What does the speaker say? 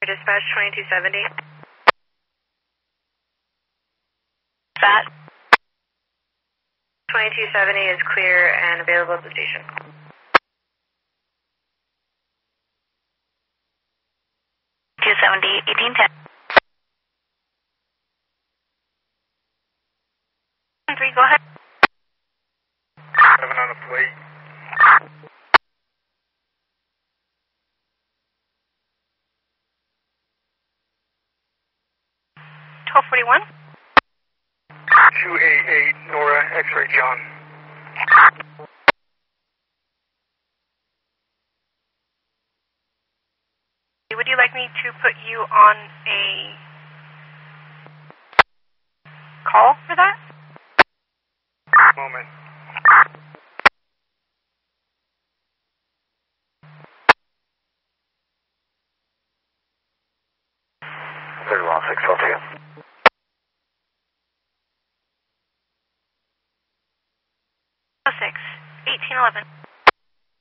Dispatch 2270. That 2270 is clear and available at the station. $270, 1810. 3, go ahead. 7 on the plate. $1241. 288 Nora X-ray John. Would you like me to put you on a call for that? Moment. Very well, 612. 06, 1811.